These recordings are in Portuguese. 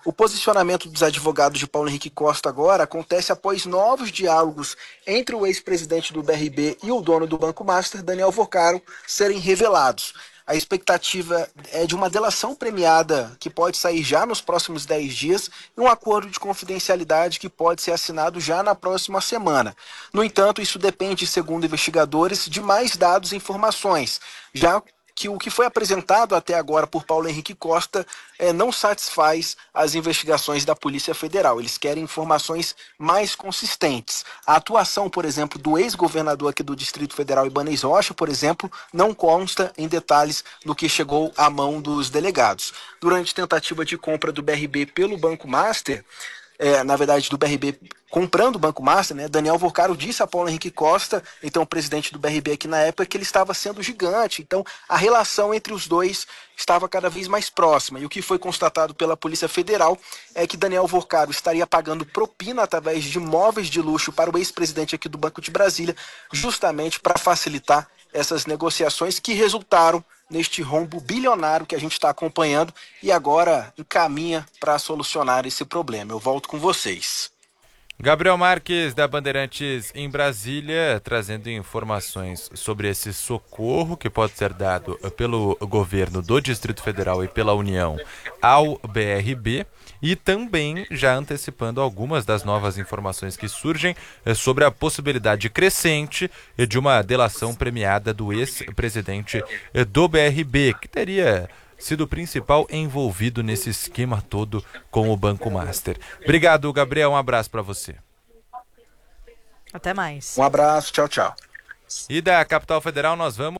O posicionamento dos advogados de Paulo Henrique Costa agora acontece após novos diálogos entre o ex-presidente do BRB e o dono do Banco Master, Daniel Vocaro, serem revelados. A expectativa é de uma delação premiada que pode sair já nos próximos 10 dias e um acordo de confidencialidade que pode ser assinado já na próxima semana. No entanto, isso depende, segundo investigadores, de mais dados e informações, já que o que foi apresentado até agora por Paulo Henrique Costa não satisfaz as investigações da Polícia Federal. Eles querem informações mais consistentes. A atuação, por exemplo, do ex-governador aqui do Distrito Federal, Ibanez Rocha, por exemplo, não consta em detalhes do que chegou à mão dos delegados. Durante tentativa de compra do BRB pelo Banco Master, na verdade, do BRB comprando o Banco Master, né, Daniel Vocaro disse a Paulo Henrique Costa, então presidente do BRB aqui na época, que ele estava sendo gigante. Então, a relação entre os dois estava cada vez mais próxima. E o que foi constatado pela Polícia Federal é que Daniel Vocaro estaria pagando propina através de móveis de luxo para o ex-presidente aqui do Banco de Brasília, justamente para facilitar essas negociações que resultaram neste rombo bilionário que a gente está acompanhando e agora encaminha para solucionar esse problema. Eu volto com vocês. Gabriel Marques, da Bandeirantes em Brasília, trazendo informações sobre esse socorro que pode ser dado pelo governo do Distrito Federal e pela União ao BRB, e também já antecipando algumas das novas informações que surgem sobre a possibilidade crescente de uma delação premiada do ex-presidente do BRB, que teria sido o principal envolvido nesse esquema todo com o Banco Master. Obrigado, Gabriel. Um abraço para você. Até mais. Um abraço. Tchau, tchau. E da capital federal nós vamos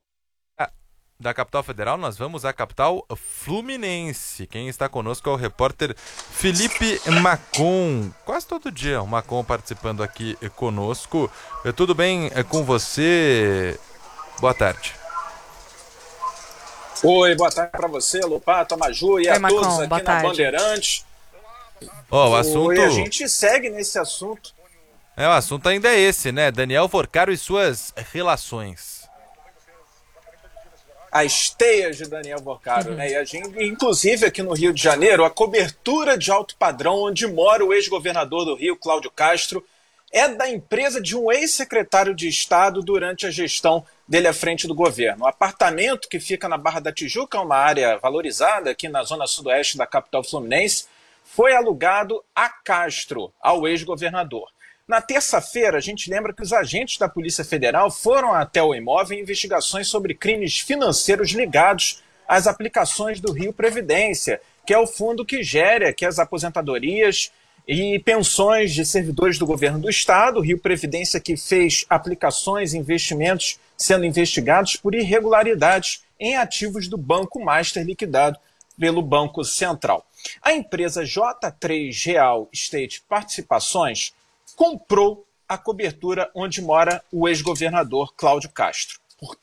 à capital fluminense. Quem está conosco é o repórter Felipe Macon. Quase todo dia o Macon participando aqui conosco. Tudo bem com você? Boa tarde. Oi, boa tarde para você, Lopato, Maju e a Macon, todos aqui na tarde. Bandeirantes. O assunto... Oi, a gente segue nesse assunto. O assunto ainda é esse, né? Daniel Vocaro e suas relações. As teias de Daniel Vocaro, né? E a gente, inclusive aqui no Rio de Janeiro, a cobertura de alto padrão onde mora o ex-governador do Rio, Cláudio Castro, é da empresa de um ex-secretário de Estado durante a gestão dele à frente do governo. O apartamento que fica na Barra da Tijuca, uma área valorizada aqui na zona sudoeste da capital fluminense, foi alugado a Castro, ao ex-governador. Na terça-feira, a gente lembra que os agentes da Polícia Federal foram até o imóvel em investigações sobre crimes financeiros ligados às aplicações do Rio Previdência, que é o fundo que gere aqui as aposentadorias e pensões de servidores do governo do Estado. O Rio Previdência que fez aplicações e investimentos sendo investigados por irregularidades em ativos do Banco Master liquidado pelo Banco Central. A empresa J3 Real Estate Participações comprou a cobertura onde mora o ex-governador Cláudio Castro por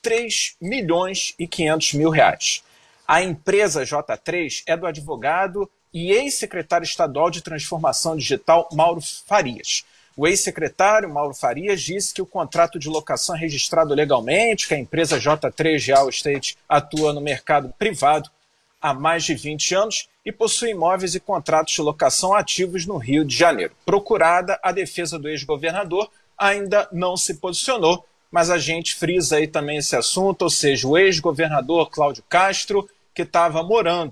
R$3.500.000. A empresa J3 é do advogado e ex-secretário estadual de Transformação Digital, Mauro Farias. O ex-secretário Mauro Farias disse que o contrato de locação é registrado legalmente, que a empresa J3 Real Estate atua no mercado privado há mais de 20 anos e possui imóveis e contratos de locação ativos no Rio de Janeiro. Procurada, a defesa do ex-governador ainda não se posicionou, mas a gente frisa aí também esse assunto, ou seja, o ex-governador Cláudio Castro, que estava morando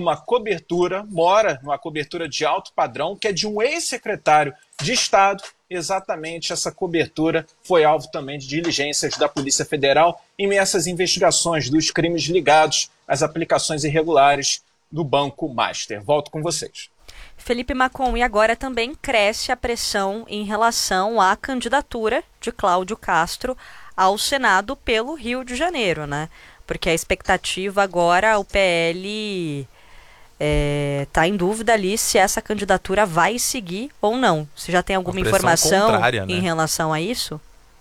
mora numa cobertura de alto padrão, que é de um ex-secretário de Estado. Exatamente essa cobertura foi alvo também de diligências da Polícia Federal em meio a essas investigações dos crimes ligados às aplicações irregulares do Banco Master. Volto com vocês. Felipe Macon, e agora também cresce a pressão em relação à candidatura de Cláudio Castro ao Senado pelo Rio de Janeiro, né? Porque a expectativa agora, o PL está em dúvida ali se essa candidatura vai seguir ou não. Você já tem alguma informação em relação a isso?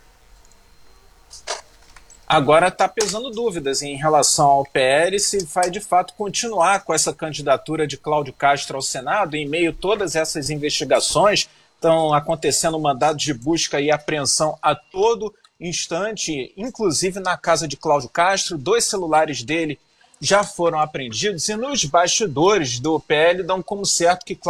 Agora está pesando dúvidas em relação ao PL se vai de fato continuar com essa candidatura de Cláudio Castro ao Senado. Em meio a todas essas investigações, estão acontecendo mandados de busca e apreensão a todo instante, inclusive na casa de Cláudio Castro. 2 celulares dele já foram apreendidos e nos bastidores do PL dão como certo que